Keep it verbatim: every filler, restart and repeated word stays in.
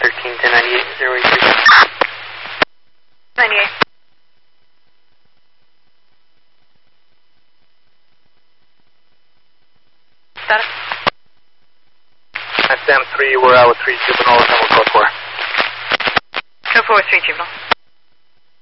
thirteen ten ninety-eight, zero eight three. ninety-eight. Status? That's M three, we're out with three juvenile, and we'll code four. Code four with three juvenile.